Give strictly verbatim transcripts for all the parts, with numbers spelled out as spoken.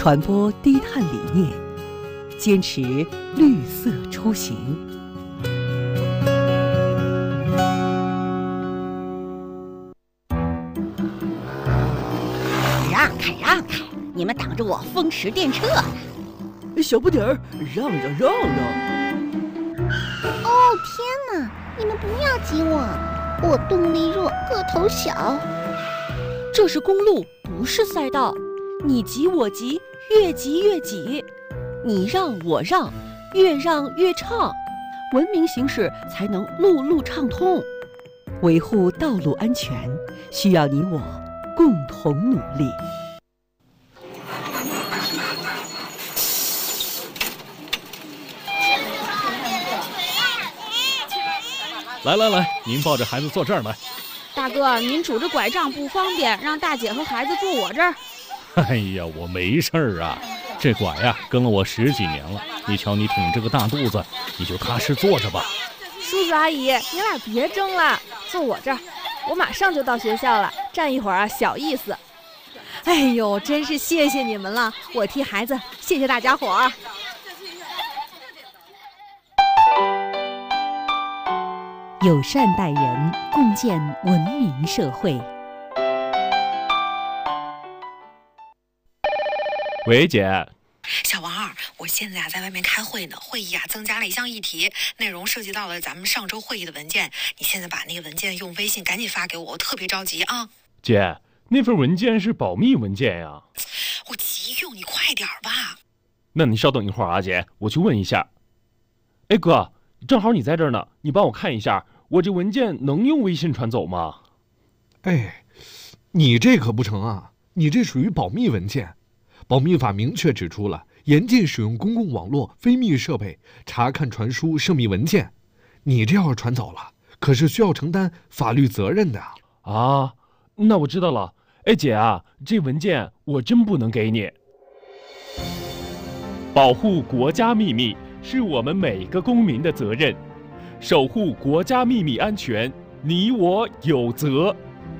传播低碳理念，坚持绿色出行。 让开让开，你们挡着我风驰电掣呢！ 小不点儿，让让让让！ 哦天哪，你们不要挤我，我动力弱，个头小。 这是公路，不是赛道，你挤我挤，越挤越挤，你让我让，越让越畅，文明行驶才能路路畅通。 维护道路安全，需要你我共同努力。 来来来，您抱着孩子坐这儿来。 大哥，您拄着拐杖不方便，让大姐和孩子坐我这儿。 哎呀，我没事儿啊，这拐呀跟了我十几年了。你瞧你挺着个大肚子，你就踏实坐着吧。 叔叔阿姨，你俩别争了，坐我这儿，我马上就到学校了，站一会儿啊小意思。 哎呦，真是谢谢你们了，我替孩子谢谢大家伙儿。 友善待人，共建文明社会。 喂，姐。 小王二，我现在啊在外面开会呢，会议啊增加了一项议题，内容涉及到了咱们上周会议的文件。你现在把那个文件用微信赶紧发给我，我特别着急啊。 姐，那份文件是保密文件呀。 我急用，你快点吧。 那你稍等一会儿啊，姐，我去问一下。哎哥，正好你在这儿呢，你帮我看一下，我这文件能用微信传走吗？ 哎，你这可不成啊，你这属于保密文件。保密法明确指出了，严禁使用公共网络、非密设备查看、传输涉密文件。你这要是传走了，可是需要承担法律责任的啊。那我知道了。哎姐啊，这文件我真不能给你。保护国家秘密是我们每个公民的责任，守护国家秘密安全，你我有责。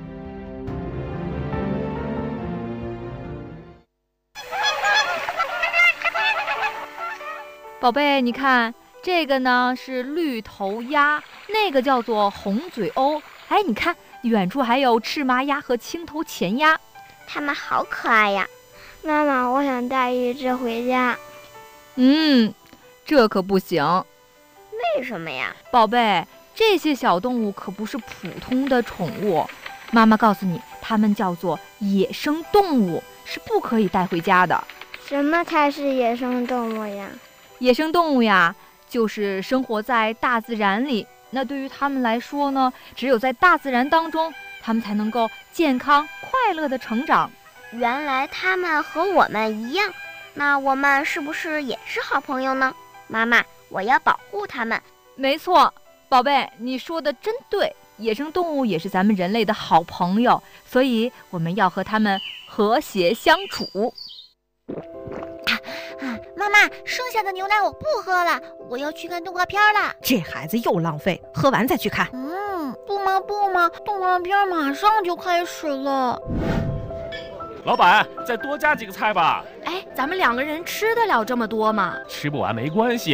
宝贝，你看这个呢是绿头鸭，那个叫做红嘴鸥。哎，你看远处还有赤麻鸭和青头前鸭， 它们好可爱呀！妈妈，我想带一只回家。 嗯，这可不行。 为什么呀？ 宝贝，这些小动物可不是普通的宠物，妈妈告诉你，它们叫做野生动物，是不可以带回家的。 什么才是野生动物呀？ 野生动物呀，就是生活在大自然里。那对于它们来说呢，只有在大自然当中，它们才能够健康快乐的成长。 原来它们和我们一样，那我们是不是也是好朋友呢？妈妈，我要保护它们。 没错，宝贝，你说的真对，野生动物也是咱们人类的好朋友，所以我们要和它们和谐相处。 啊，妈妈，剩下的牛奶我不喝了，我要去看动画片了。 这孩子又浪费，喝完再去看。 嗯，不嘛不嘛，动画片马上就开始了。 老板，再多加几个菜吧。 哎，咱们两个人吃得了这么多吗？ 吃不完没关系。